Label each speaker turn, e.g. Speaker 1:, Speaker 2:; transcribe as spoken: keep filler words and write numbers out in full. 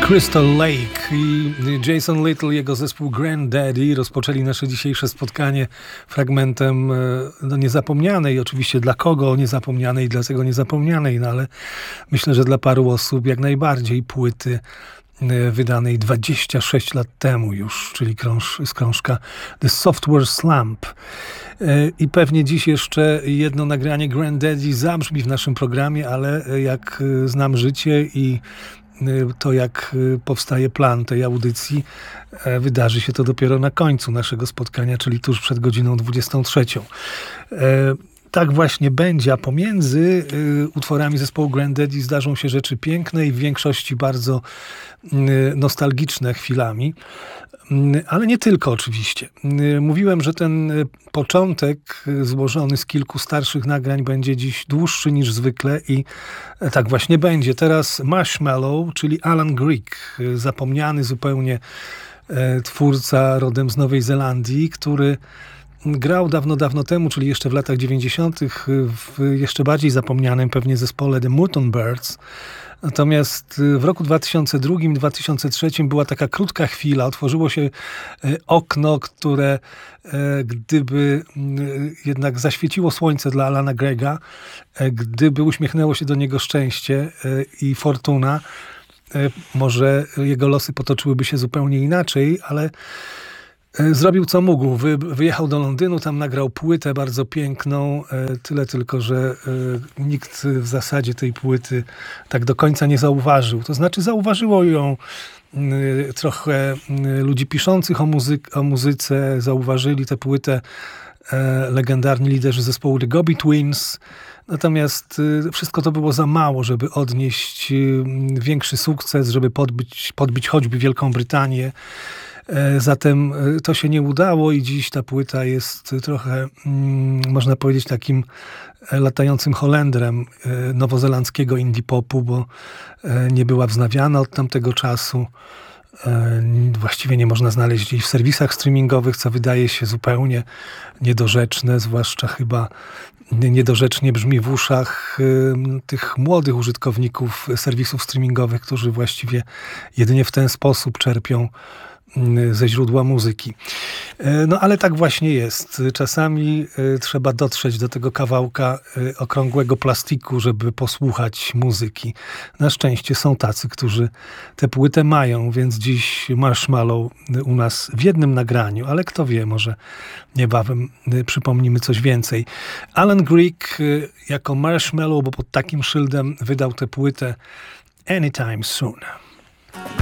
Speaker 1: Crystal Lake i Jason Little, jego zespół Granddaddy rozpoczęli nasze dzisiejsze spotkanie fragmentem no, niezapomnianej, oczywiście dla kogo niezapomnianej, dlaczego niezapomnianej, no ale myślę, że dla paru osób jak najbardziej płyty wydanej dwadzieścia sześć lat temu już, czyli krąż, z krążka The Software Slump. I pewnie dziś jeszcze jedno nagranie Granddaddy zabrzmi w naszym programie, ale jak znam życie i to, jak powstaje plan tej audycji, wydarzy się to dopiero na końcu naszego spotkania, czyli tuż przed godziną dwudziestą trzecią. Tak właśnie będzie, a pomiędzy utworami zespołu Granddaddy zdarzą się rzeczy piękne i w większości bardzo nostalgiczne chwilami, ale nie tylko oczywiście. Mówiłem, że ten początek złożony z kilku starszych nagrań będzie dziś dłuższy niż zwykle i tak właśnie będzie. Teraz Marshmallow, czyli Alan Grieg, zapomniany zupełnie twórca rodem z Nowej Zelandii, który grał dawno, dawno temu, czyli jeszcze w latach dziewięćdziesiątych w jeszcze bardziej zapomnianym pewnie zespole The Mutton Birds. Natomiast w roku dwa tysiące drugim, dwa tysiące trzecim była taka krótka chwila, otworzyło się okno, które gdyby jednak zaświeciło słońce dla Alana Grega, gdyby uśmiechnęło się do niego szczęście i fortuna, może jego losy potoczyłyby się zupełnie inaczej, ale zrobił co mógł. Wy, wyjechał do Londynu, tam nagrał płytę bardzo piękną. Tyle tylko, że nikt w zasadzie tej płyty tak do końca nie zauważył. To znaczy zauważyło ją trochę ludzi piszących o, muzyk- o muzyce. Zauważyli tę płytę legendarni liderzy zespołu The Gobi Twins. Natomiast wszystko to było za mało, żeby odnieść większy sukces, żeby podbić, podbić choćby Wielką Brytanię. Zatem to się nie udało i dziś ta płyta jest trochę, można powiedzieć, takim latającym Holendrem nowozelandzkiego indie popu, bo nie była wznawiana od tamtego czasu. Właściwie nie można znaleźć jej w serwisach streamingowych, co wydaje się zupełnie niedorzeczne, zwłaszcza chyba niedorzecznie brzmi w uszach tych młodych użytkowników serwisów streamingowych, którzy właściwie jedynie w ten sposób czerpią ze źródła muzyki. No ale tak właśnie jest. Czasami trzeba dotrzeć do tego kawałka okrągłego plastiku, żeby posłuchać muzyki. Na szczęście są tacy, którzy tę płytę mają, więc dziś Marshmallow u nas w jednym nagraniu, ale kto wie, może niebawem przypomnimy coś więcej. Alan Grieg jako Marshmallow, bo pod takim szyldem wydał tę płytę Anytime Soon.